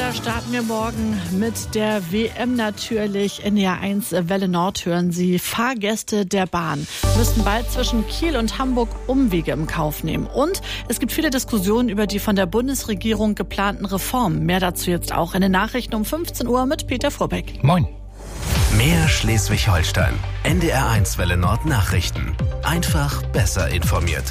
Da starten wir morgen mit der WM natürlich. NDR 1 Welle Nord hören Sie. Fahrgäste der Bahn müssten bald zwischen Kiel und Hamburg Umwege im Kauf nehmen. Und es gibt viele Diskussionen über die von der Bundesregierung geplanten Reformen. Mehr dazu jetzt auch in den Nachrichten um 15 Uhr mit Peter Vorbeck. Moin. Mehr Schleswig-Holstein. NDR 1 Welle Nord Nachrichten. Einfach besser informiert.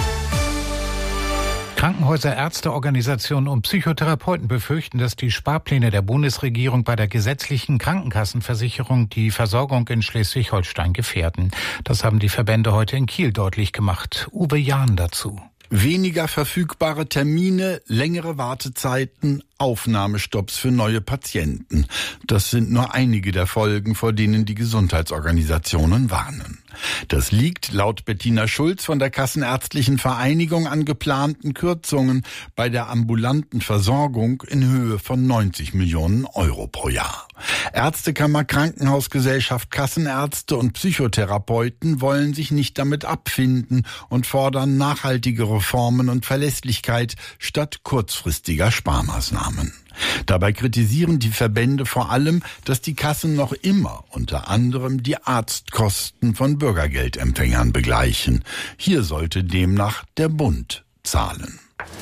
Krankenhäuser, Ärzteorganisationen und Psychotherapeuten befürchten, dass die Sparpläne der Bundesregierung bei der gesetzlichen Krankenkassenversicherung die Versorgung in Schleswig-Holstein gefährden. Das haben die Verbände heute in Kiel deutlich gemacht. Uwe Jahn dazu. Weniger verfügbare Termine, längere Wartezeiten, Aufnahmestopps für neue Patienten. Das sind nur einige der Folgen, vor denen die Gesundheitsorganisationen warnen. Das liegt laut Bettina Schulz von der Kassenärztlichen Vereinigung an geplanten Kürzungen bei der ambulanten Versorgung in Höhe von 90 Millionen Euro pro Jahr. Ärztekammer, Krankenhausgesellschaft, Kassenärzte und Psychotherapeuten wollen sich nicht damit abfinden und fordern nachhaltige Reformen und Verlässlichkeit statt kurzfristiger Sparmaßnahmen. Dabei kritisieren die Verbände vor allem, dass die Kassen noch immer unter anderem die Arztkosten von Bürgergeldempfängern begleichen. Hier sollte demnach der Bund zahlen.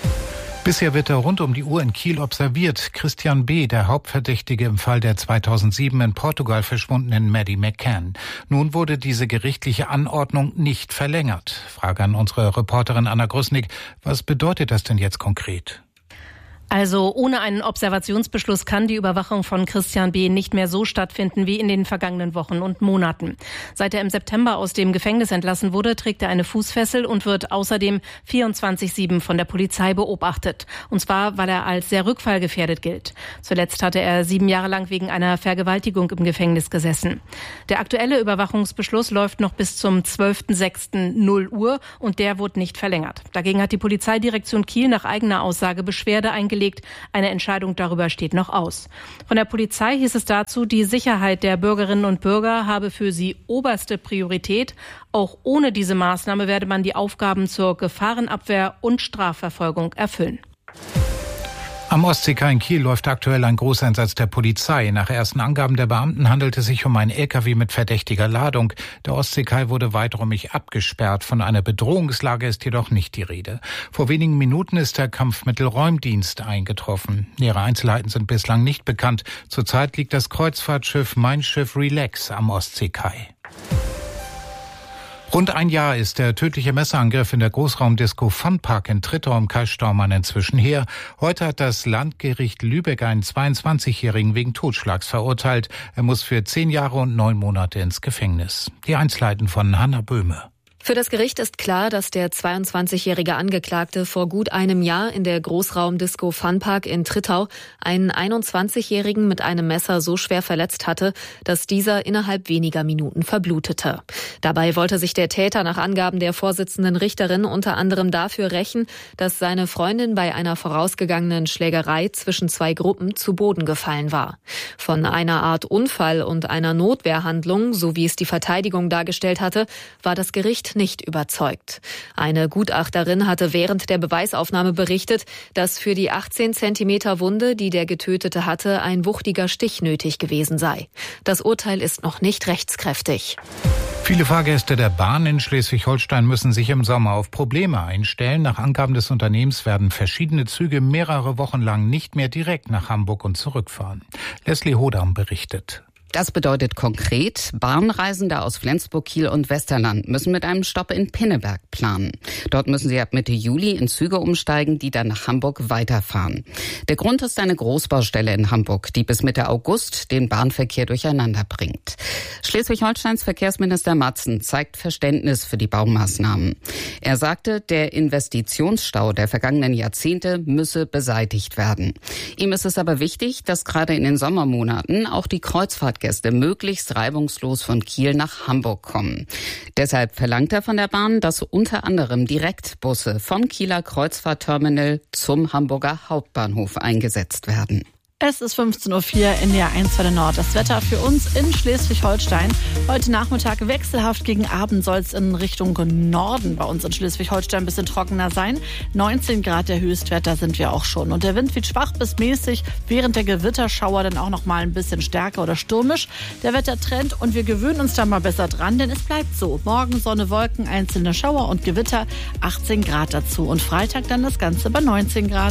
Bisher wird er rund um die Uhr in Kiel observiert. Christian B., der Hauptverdächtige im Fall der 2007 in Portugal verschwundenen Maddie McCann. Nun wurde diese gerichtliche Anordnung nicht verlängert. Frage an unsere Reporterin Anna Grusnick. Was bedeutet das denn jetzt konkret? Also ohne einen Observationsbeschluss kann die Überwachung von Christian B. nicht mehr so stattfinden wie in den vergangenen Wochen und Monaten. Seit er im September aus dem Gefängnis entlassen wurde, trägt er eine Fußfessel und wird außerdem 24/7 von der Polizei beobachtet. Und zwar, weil er als sehr rückfallgefährdet gilt. Zuletzt hatte er 7 Jahre lang wegen einer Vergewaltigung im Gefängnis gesessen. Der aktuelle Überwachungsbeschluss läuft noch bis zum 12.06. 0 Uhr und der wurde nicht verlängert. Dagegen hat die Polizeidirektion Kiel nach eigener Aussage Beschwerde eingelegt. Eine Entscheidung darüber steht noch aus. Von der Polizei hieß es dazu, die Sicherheit der Bürgerinnen und Bürger habe für sie oberste Priorität. Auch ohne diese Maßnahme werde man die Aufgaben zur Gefahrenabwehr und Strafverfolgung erfüllen. Am Ostseekai in Kiel läuft aktuell ein Großeinsatz der Polizei. Nach ersten Angaben der Beamten handelt es sich um einen LKW mit verdächtiger Ladung. Der Ostseekai wurde weiträumig abgesperrt. Von einer Bedrohungslage ist jedoch nicht die Rede. Vor wenigen Minuten ist der Kampfmittelräumdienst eingetroffen. Nähere Einzelheiten sind bislang nicht bekannt. Zurzeit liegt das Kreuzfahrtschiff Mein Schiff Relax am Ostseekai. Rund ein Jahr ist der tödliche Messerangriff in der Großraumdisco Funpark in Trittau im Kreis Staumann inzwischen her. Heute hat das Landgericht Lübeck einen 22-Jährigen wegen Totschlags verurteilt. Er muss für 10 Jahre und 9 Monate ins Gefängnis. Die Einzelheiten von Hanna Böhme. Für das Gericht ist klar, dass der 22-jährige Angeklagte vor gut einem Jahr in der Großraumdisco Funpark in Trittau einen 21-jährigen mit einem Messer so schwer verletzt hatte, dass dieser innerhalb weniger Minuten verblutete. Dabei wollte sich der Täter nach Angaben der Vorsitzenden Richterin unter anderem dafür rächen, dass seine Freundin bei einer vorausgegangenen Schlägerei zwischen 2 Gruppen zu Boden gefallen war. Von einer Art Unfall und einer Notwehrhandlung, so wie es die Verteidigung dargestellt hatte, war das Gericht nicht überzeugt. Eine Gutachterin hatte während der Beweisaufnahme berichtet, dass für die 18 Zentimeter Wunde, die der Getötete hatte, ein wuchtiger Stich nötig gewesen sei. Das Urteil ist noch nicht rechtskräftig. Viele Fahrgäste der Bahn in Schleswig-Holstein müssen sich im Sommer auf Probleme einstellen. Nach Angaben des Unternehmens werden verschiedene Züge mehrere Wochen lang nicht mehr direkt nach Hamburg und zurückfahren. Leslie Hodam berichtet. Das bedeutet konkret, Bahnreisende aus Flensburg, Kiel und Westerland müssen mit einem Stopp in Pinneberg planen. Dort müssen sie ab Mitte Juli in Züge umsteigen, die dann nach Hamburg weiterfahren. Der Grund ist eine Großbaustelle in Hamburg, die bis Mitte August den Bahnverkehr durcheinander bringt. Schleswig-Holsteins Verkehrsminister Matzen zeigt Verständnis für die Baumaßnahmen. Er sagte, der Investitionsstau der vergangenen Jahrzehnte müsse beseitigt werden. Ihm ist es aber wichtig, dass gerade in den Sommermonaten auch die Kreuzfahrtgäste möglichst reibungslos von Kiel nach Hamburg kommen. Deshalb verlangt er von der Bahn, dass unter anderem Direktbusse vom Kieler Kreuzfahrtterminal zum Hamburger Hauptbahnhof eingesetzt werden. Es ist 15.04 Uhr in der 1 Welle Nord. Das Wetter für uns in Schleswig-Holstein. Heute Nachmittag wechselhaft, gegen Abend soll es in Richtung Norden bei uns in Schleswig-Holstein ein bisschen trockener sein. 19 Grad der Höchstwert, da sind wir auch schon. Und der Wind weht schwach bis mäßig, während der Gewitterschauer dann auch noch mal ein bisschen stärker oder stürmisch. Der Wettertrend und wir gewöhnen uns da mal besser dran, denn es bleibt so. Morgen Sonne, Wolken, einzelne Schauer und Gewitter, 18 Grad dazu. Und Freitag dann das Ganze bei 19 Grad.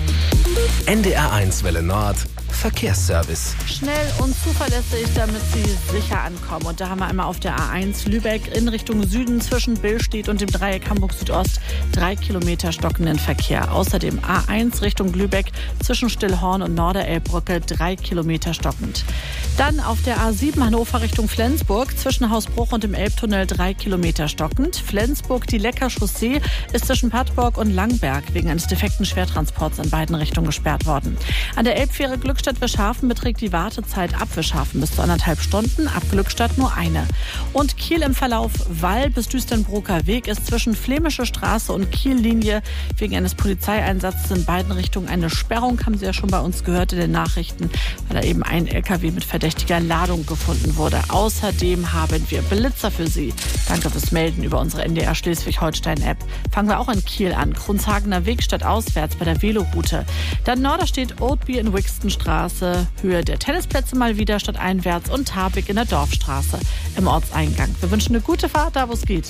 NDR 1 Welle Nord Verkehrsservice. Schnell und zuverlässig, damit Sie sicher ankommen. Und da haben wir einmal auf der A1 Lübeck in Richtung Süden zwischen Billstedt und dem Dreieck Hamburg Südost 3 Kilometer stockenden Verkehr. Außerdem A1 Richtung Lübeck zwischen Stillhorn und Norderelbbrücke 3 Kilometer stockend. Dann auf der A7 Hannover Richtung Flensburg zwischen Hausbruch und dem Elbtunnel 3 Kilometer stockend. Flensburg, die Lecker Chaussee ist zwischen Pattbork und Langberg wegen eines defekten Schwertransports in beiden Richtungen gesperrt worden. An der Elbfähre Glückstadt-Wischhafen beträgt die Wartezeit ab Wischhafen bis zu 1,5 Stunden, ab Glückstadt nur eine. Und Kiel im Verlauf Wall bis Düsternbroker Weg ist zwischen Flämische Straße und Kiellinie wegen eines Polizeieinsatzes in beiden Richtungen eine Sperrung, haben Sie ja schon bei uns gehört in den Nachrichten, weil da eben ein LKW mit verdächtiger Ladung gefunden wurde. Außerdem haben wir Blitzer für Sie. Danke fürs Melden über unsere NDR Schleswig-Holstein-App. Fangen wir auch in Kiel an. Kronshagener Weg statt auswärts bei der Veloroute. Dann Norderstedt Oldby in Wixtonstraße, Höhe der Tennisplätze mal wieder statt einwärts und Tabik in der Dorfstraße im Ortseingang. Wir wünschen eine gute Fahrt, da wo es geht.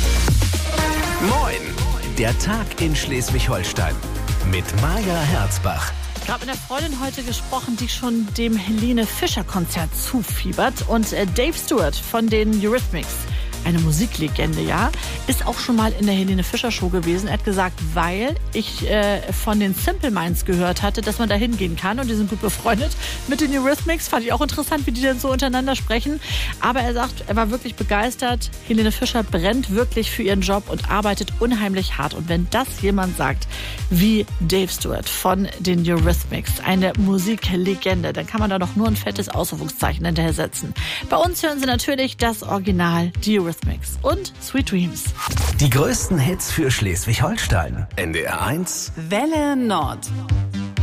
Moin! Der Tag in Schleswig-Holstein mit Maja Herzbach. Ich habe mit einer Freundin heute gesprochen, die schon dem Helene Fischer Konzert zufiebert. Und Dave Stewart von den Eurythmics, eine Musiklegende, ja, ist auch schon mal in der Helene Fischer Show gewesen. Er hat gesagt, weil ich von den Simple Minds gehört hatte, dass man da hingehen kann und die sind gut befreundet mit den Eurythmics. Fand ich auch interessant, wie die denn so untereinander sprechen. Aber er sagt, er war wirklich begeistert. Helene Fischer brennt wirklich für ihren Job und arbeitet unheimlich hart. Und wenn das jemand sagt, wie Dave Stewart von den Eurythmics, eine Musiklegende, dann kann man da doch nur ein fettes Ausrufungszeichen hinterher setzen. Bei uns hören Sie natürlich das Original, die Eurythmics und Sweet Dreams. Die größten Hits für Schleswig-Holstein. NDR 1 Welle Nord.